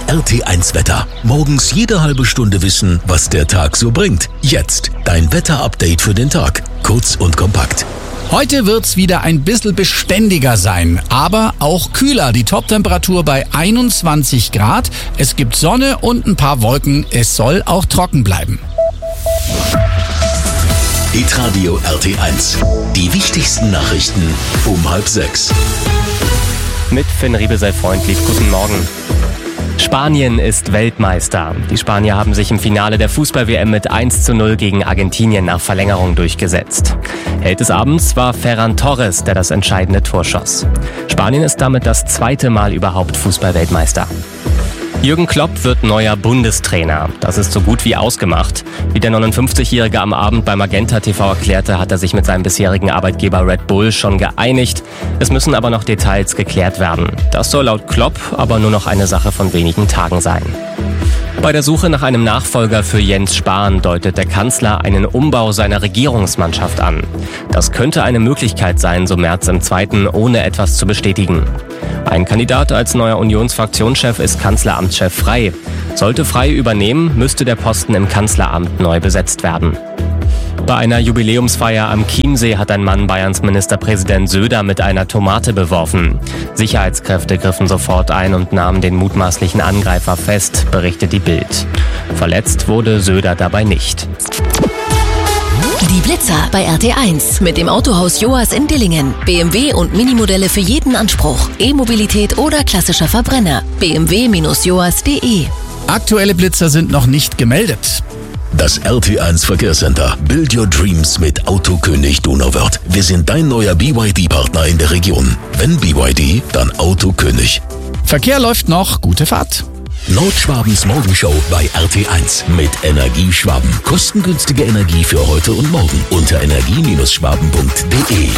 RT1 Wetter. Morgens jede halbe Stunde wissen, was der Tag so bringt. Jetzt dein Wetterupdate für den Tag. Kurz und kompakt. Heute wird's wieder ein bisschen beständiger sein, aber auch kühler. Die Toptemperatur bei 21 Grad. Es gibt Sonne und ein paar Wolken. Es soll auch trocken bleiben. Hitradio RT1. Die wichtigsten Nachrichten um 5:30. Mit Finn Riebe sei freundlich. Guten Morgen. Spanien ist Weltmeister. Die Spanier haben sich im Finale der Fußball-WM mit 1:0 gegen Argentinien nach Verlängerung durchgesetzt. Held des Abends war Ferran Torres, der das entscheidende Tor schoss. Spanien ist damit das zweite Mal überhaupt Fußball-Weltmeister. Jürgen Klopp wird neuer Bundestrainer. Das ist so gut wie ausgemacht. Wie der 59-Jährige am Abend bei Magenta TV erklärte, hat er sich mit seinem bisherigen Arbeitgeber Red Bull schon geeinigt. Es müssen aber noch Details geklärt werden. Das soll laut Klopp aber nur noch eine Sache von wenigen Tagen sein. Bei der Suche nach einem Nachfolger für Jens Spahn deutet der Kanzler einen Umbau seiner Regierungsmannschaft an. Das könnte eine Möglichkeit sein, so Merz im Zweiten, ohne etwas zu bestätigen. Ein Kandidat als neuer Unionsfraktionschef ist Kanzleramtschef Frey. Sollte Frey übernehmen, müsste der Posten im Kanzleramt neu besetzt werden. Bei einer Jubiläumsfeier am Chiemsee hat ein Mann Bayerns Ministerpräsident Söder mit einer Tomate beworfen. Sicherheitskräfte griffen sofort ein und nahmen den mutmaßlichen Angreifer fest, berichtet die Bild. Verletzt wurde Söder dabei nicht. Die Blitzer bei RT1 mit dem Autohaus Joas in Dillingen. BMW und Minimodelle für jeden Anspruch. E-Mobilität oder klassischer Verbrenner. bmw-joas.de. Aktuelle Blitzer sind noch nicht gemeldet. Das RT1 Verkehrscenter. Build your dreams mit Autokönig Donauwörth. Wir sind dein neuer BYD-Partner in der Region. Wenn BYD, dann Autokönig. Verkehr läuft noch. Gute Fahrt. Nordschwabens Morgenshow bei RT1 mit Energieschwaben. Kostengünstige Energie für heute und morgen unter energie-schwaben.de.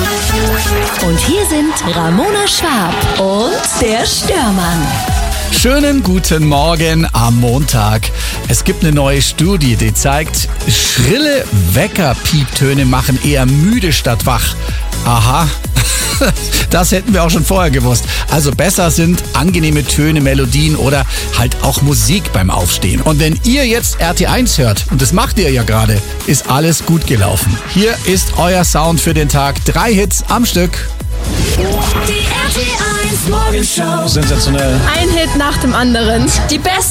Und hier sind Ramona Schwab und der Störmann. Schönen guten Morgen am Montag. Es gibt eine neue Studie, die zeigt, schrille Wecker-Pieptöne machen eher müde statt wach. Aha, das hätten wir auch schon vorher gewusst. Also besser sind angenehme Töne, Melodien oder halt auch Musik beim Aufstehen. Und wenn ihr jetzt RT1 hört, und das macht ihr ja gerade, ist alles gut gelaufen. Hier ist euer Sound für den Tag. 3 Hits am Stück. Die RT1 Morgenshow. Sensationell. Ein Hit nach dem anderen. Die besten